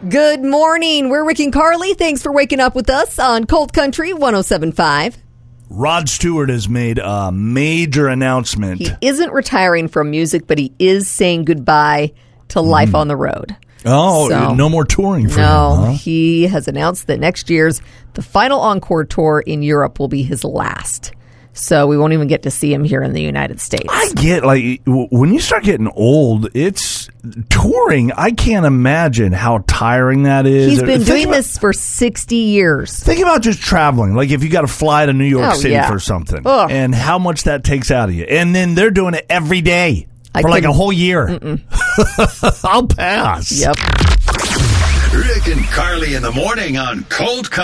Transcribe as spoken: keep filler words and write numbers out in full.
Good morning. We're Rick and Carly. Thanks for waking up with us on Cold Country one oh seven point five. Rod Stewart has made a major announcement. He isn't retiring from music, but he is saying goodbye to life mm. on the road. Oh, so, no more touring for no, him, huh? He has announced that next year's the final Encore tour in Europe will be his last. So we won't even get to see him here in the United States. I get, like, when you start getting old, it's touring. I can't imagine how tiring that is. He's been think doing about, this for sixty years. Think about just traveling. Like, if you got to fly to New York oh, City yeah. for something, Ugh. and how much that takes out of you. And then they're doing it every day I for, like, a whole year. Mm-mm. I'll pass. Yep. Rick and Carly in the morning on Cold Country.